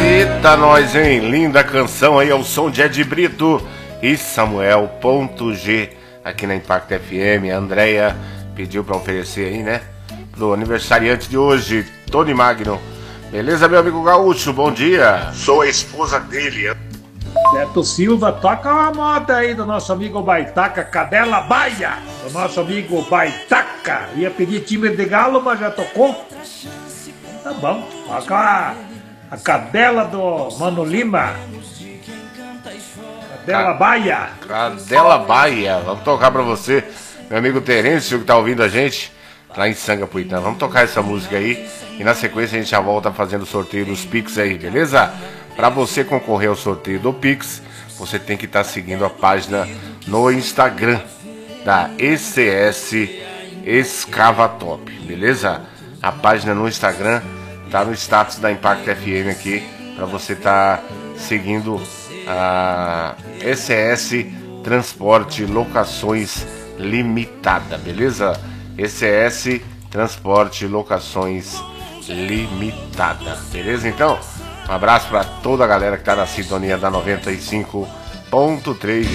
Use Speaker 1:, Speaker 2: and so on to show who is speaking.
Speaker 1: Eita, nós, hein? Linda canção aí ao som de Ed Brito e Samuel.g aqui na Impact FM. A Andréia pediu pra oferecer aí, né? Pro aniversariante de hoje, Tony Magno. Beleza, meu amigo Gaúcho? Bom dia. Sou a esposa dele.
Speaker 2: Beto Silva, toca uma moda aí do nosso amigo Baitaca, Cadela Baia. Do nosso amigo Baitaca. Ia pedir time de galo, mas já tocou. Tá bom, toca a cadela do Mano Lima. Cadela Baia.
Speaker 1: Cadela Baia. Vamos tocar pra você, meu amigo Terêncio, que tá ouvindo a gente lá em Sangapuitã. Vamos tocar essa música aí e na sequência a gente já volta fazendo o sorteio dos Pix aí, beleza? Para você concorrer ao sorteio do Pix, você tem que estar seguindo a página no Instagram da ECS Escavatop, beleza? A página no Instagram tá no status da Impact FM aqui, para você estar seguindo a ECS Transporte Locações Limitada, beleza? ECS Transporte Locações Limitada, beleza? Então, um abraço para toda a galera que tá na sintonia da 95.3